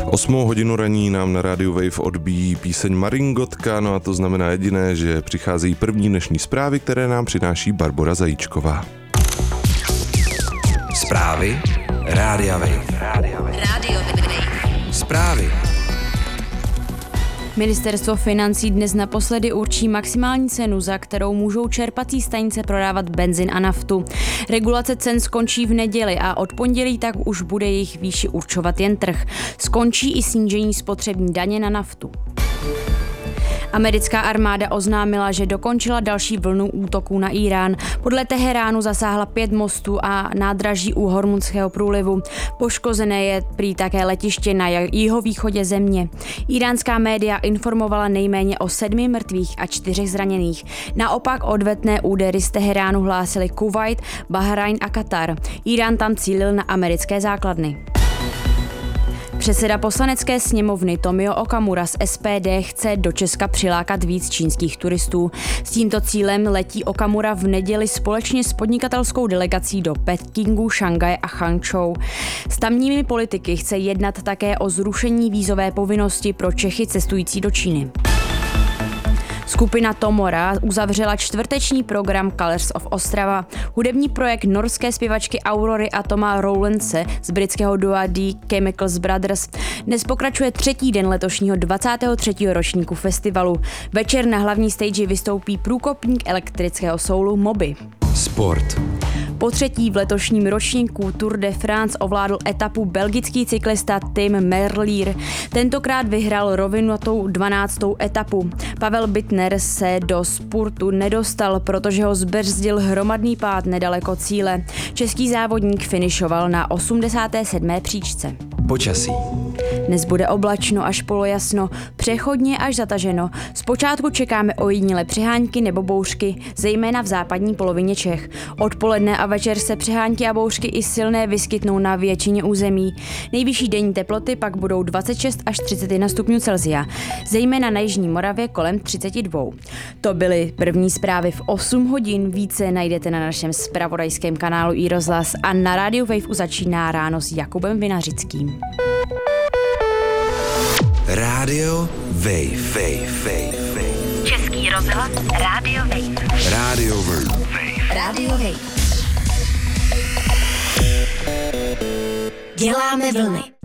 8 hodinu raní nám na rádiu Wave odbíjí píseň Maringotka, no a to znamená jediné, že přicházejí první dnešní zprávy, které nám přináší Barbora Zajíčková. Zprávy Rádia Wave. Rádio Wave. Zprávy. Ministerstvo financí dnes naposledy určí maximální cenu, za kterou můžou čerpací stanice prodávat benzin a naftu. Regulace cen skončí v neděli a od pondělí tak už bude jejich výši určovat jen trh. Skončí i snížení spotřební daně na naftu. Americká armáda oznámila, že dokončila další vlnu útoků na Írán. Podle Teheránu zasáhla 5 mostů a nádraží u Hormuzského průlivu. Poškozené je prý také letiště na jihovýchodě země. Íránská média informovala nejméně o 7 mrtvých a 4 zraněných. Naopak odvetné údery z Teheránu hlásili Kuvajt, Bahrajn a Katar. Írán tam cílil na americké základny. Předseda poslanecké sněmovny Tomio Okamura z SPD chce do Česka přilákat víc čínských turistů. S tímto cílem letí Okamura v neděli společně s podnikatelskou delegací do Pekingu, Šanghaje a Hangzhou. S tamními politiky chce jednat také o zrušení vízové povinnosti pro Čechy cestující do Číny. Skupina Tomora uzavřela čtvrteční program Colors of Ostrava. Hudební projekt norské zpěvačky Aurory a Toma Rowlandse z britského dua The Chemicals Brothers dnes pokračuje 3. den letošního 23. ročníku festivalu. Večer na hlavní stage vystoupí průkopník elektrického soulu Moby. Sport. Po 3. v letošním ročníku Tour de France ovládl etapu belgický cyklista Tim Merlier. Tentokrát vyhrál rovinatou 12. etapu. Pavel Bittner se do spurtu nedostal, protože ho zbrzdil hromadný pád nedaleko cíle. Český závodník finišoval na 87. příčce. Počasí. Dnes bude oblačno až polojasno, přechodně až zataženo. Zpočátku čekáme ojedinělé přehánky nebo bouřky, zejména v západní polovině Čech. Odpoledne a večer se přehánky a bouřky i silné vyskytnou na většině území. Nejvyšší denní teploty pak budou 26 až 31 stupňů Celsia, zejména na jižní Moravě kolem 32. To byly první zprávy v 8 hodin. Více najdete na našem zpravodajském kanálu iRozhlas a na rádiu Wave začíná ráno s Jakubem Vinařickým. Rádio Wave. Český rozhlas Rádio Wave. Rádio Wave. Rádio Wave. Děláme vlny.